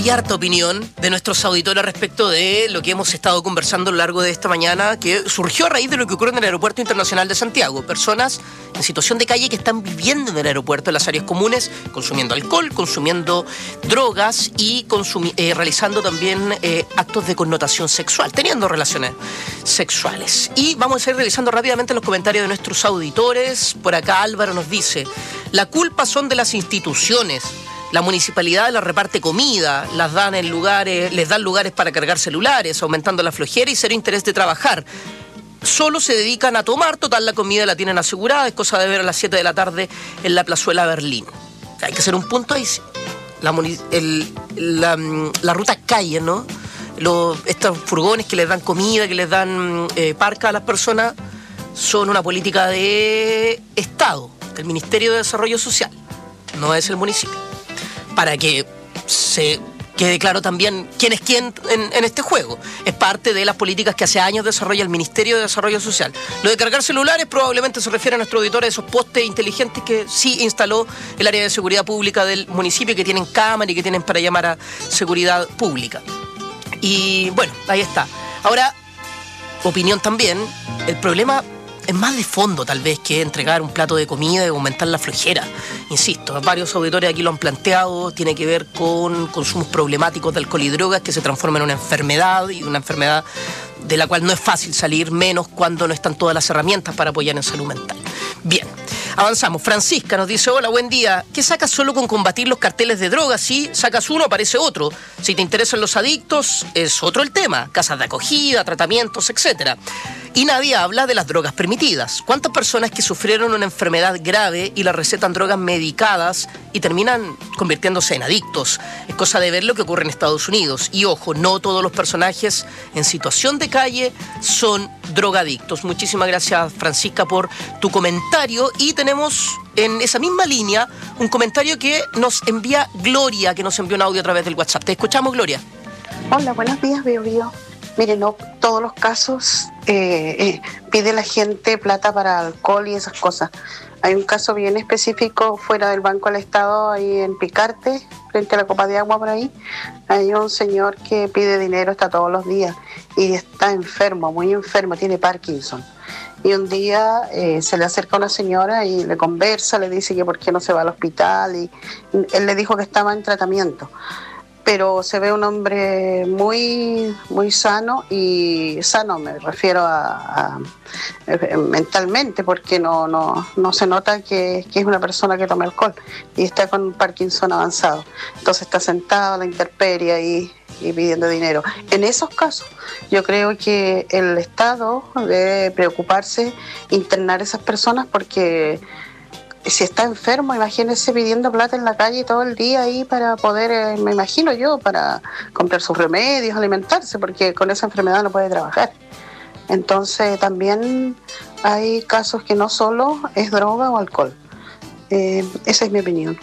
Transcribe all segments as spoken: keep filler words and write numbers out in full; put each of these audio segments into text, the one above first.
Hay harta opinión de nuestros auditores respecto de lo que hemos estado conversando a lo largo de esta mañana, que surgió a raíz de lo que ocurre en el Aeropuerto Internacional de Santiago. Personas en situación de calle que están viviendo en el aeropuerto, en las áreas comunes, consumiendo alcohol, consumiendo drogas y consumi- eh, realizando también eh, actos de connotación sexual, teniendo relaciones sexuales. Y vamos a ir revisando rápidamente los comentarios de nuestros auditores. Por acá Álvaro nos dice: la culpa son de las instituciones. La municipalidad les reparte comida, las dan en lugares, les dan lugares para cargar celulares, aumentando la flojera y cero interés de trabajar. Solo se dedican a tomar, total la comida la tienen asegurada, es cosa de ver a las siete de la tarde en la plazuela Berlín. Hay que hacer un punto ahí. La, el, la, la ruta calle, ¿no? Los, estos furgones que les dan comida, que les dan eh, parca a las personas, son una política de Estado, del Ministerio de Desarrollo Social, no es el municipio. Para que se quede claro también quién es quién en, en este juego. Es parte de las políticas que hace años desarrolla el Ministerio de Desarrollo Social. Lo de cargar celulares probablemente se refiere a nuestro auditor a esos postes inteligentes que sí instaló el área de seguridad pública del municipio, que tienen cámara y que tienen para llamar a seguridad pública. Y bueno, ahí está. Ahora, opinión también, el problema es más de fondo tal vez que entregar un plato de comida y aumentar la flojera. Insisto, varios auditores aquí lo han planteado, tiene que ver con consumos problemáticos de alcohol y drogas que se transforman en una enfermedad, y una enfermedad de la cual no es fácil salir, menos cuando no están todas las herramientas para apoyar en salud mental. Bien, avanzamos. Francisca nos dice: hola, buen día. ¿Qué sacas solo con combatir los carteles de drogas? Si sacas uno, aparece otro. Si te interesan los adictos, es otro el tema. Casas de acogida, tratamientos, etcétera. Y nadie habla de las drogas permitidas. ¿Cuántas personas que sufrieron una enfermedad grave y las recetan drogas medicadas y terminan convirtiéndose en adictos? Es cosa de ver lo que ocurre en Estados Unidos. Y ojo, no todos los personajes en situación de calle son drogadictos. Muchísimas gracias, Francisca, por tu comentario. Y tenemos en esa misma línea un comentario que nos envía Gloria, que nos envió un audio a través del WhatsApp. Te escuchamos, Gloria. Hola, buenos días, Bio Bio. Miren, no todos los casos eh, eh, pide la gente plata para alcohol y esas cosas. Hay un caso bien específico fuera del Banco del Estado, ahí en Picarte, frente a la Copa de Agua por ahí. Hay un señor que pide dinero hasta todos los días y está enfermo, muy enfermo, tiene Parkinson. Y un día eh, se le acerca una señora y le conversa, le dice que por qué no se va al hospital, y él le dijo que estaba en tratamiento. Pero se ve un hombre muy muy sano, y sano me refiero a, a, a mentalmente, porque no no no se nota que, que es una persona que toma alcohol y está con Parkinson avanzado. Entonces está sentado a la intemperie y, y pidiendo dinero. En esos casos yo creo que el Estado debe preocuparse, internar a esas personas, porque si está enfermo, imagínese pidiendo plata en la calle todo el día ahí para poder, eh, me imagino yo, para comprar sus remedios, alimentarse, porque con esa enfermedad no puede trabajar. Entonces también hay casos que no solo es droga o alcohol. Eh, esa es mi opinión.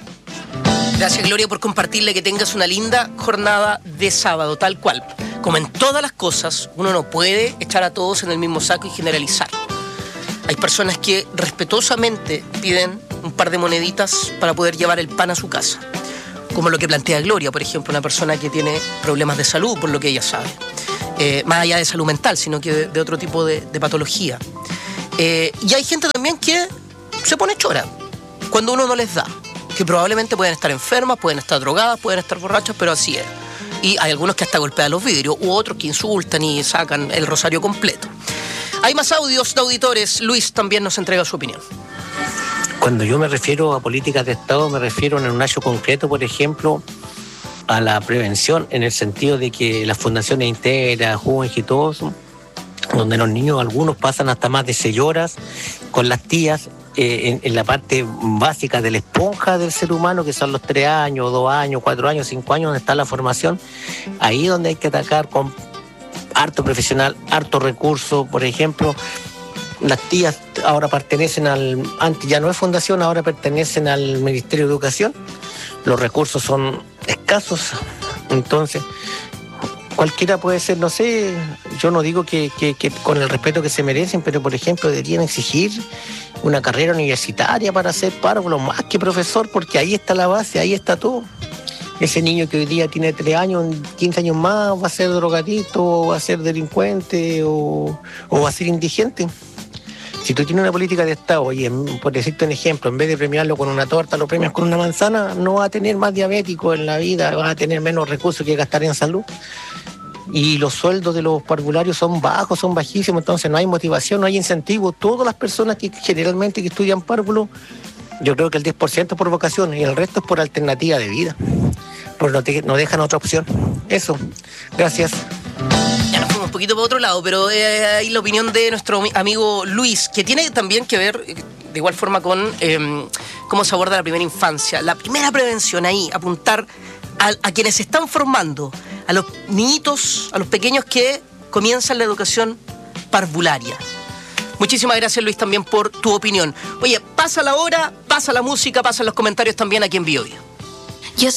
Gracias, Gloria, por compartirle. Que tengas una linda jornada de sábado, tal cual. Como en todas las cosas, uno no puede echar a todos en el mismo saco y generalizar. Hay personas que respetuosamente piden un par de moneditas para poder llevar el pan a su casa. Como lo que plantea Gloria, por ejemplo, una persona que tiene problemas de salud, por lo que ella sabe. Eh, más allá de salud mental, sino que de, de otro tipo de, de patología. Eh, y hay gente también que se pone chora cuando uno no les da. Que probablemente pueden estar enfermas, pueden estar drogadas, pueden estar borrachas, pero así es. Y hay algunos que hasta golpean los vidrios, u otros que insultan y sacan el rosario completo. Hay más audios de auditores. Luis también nos entrega su opinión. Cuando yo me refiero a políticas de Estado, me refiero en un hecho concreto, por ejemplo, a la prevención, en el sentido de que las fundaciones Integra, Junge y todo eso, donde los niños, algunos pasan hasta más de seis horas con las tías, eh, en, en la parte básica de la esponja del ser humano, que son los tres años, dos años, cuatro años, cinco años, donde está la formación. Ahí donde hay que atacar con harto profesional, harto recurso. Por ejemplo, las tías ahora pertenecen al, antes ya no es fundación, ahora pertenecen al Ministerio de Educación. Los recursos son escasos, entonces cualquiera puede ser, no sé, yo no digo que, que, que con el respeto que se merecen, pero por ejemplo deberían exigir una carrera universitaria para ser párvulo, más que profesor, porque ahí está la base, ahí está todo. ese niño que hoy día tiene tres años, quince años más, va a ser drogadicto, o va a ser delincuente, o, o va a ser indigente. Si tú tienes una política de Estado y, en, por decirte un ejemplo, en vez de premiarlo con una torta, lo premias con una manzana, no va a tener más diabéticos en la vida, va a tener menos recursos que gastar en salud. Y los sueldos de los parvularios son bajos, son bajísimos, entonces no hay motivación, no hay incentivo. Todas las personas que generalmente que estudian párvulo, yo creo que el diez por ciento por vocación y el resto es por alternativa de vida, porque no, te, no dejan otra opción. Eso, gracias. Ya nos fuimos un poquito para otro lado, pero eh, hay la opinión de nuestro amigo Luis, que tiene también que ver de igual forma con eh, cómo se aborda la primera infancia. La primera prevención ahí, apuntar a, a quienes se están formando, a los niñitos, a los pequeños que comienzan la educación parvularia. Muchísimas gracias, Luis, también por tu opinión. Oye, pasa la hora, pasa la música, pasan los comentarios también aquí en Bio Bio.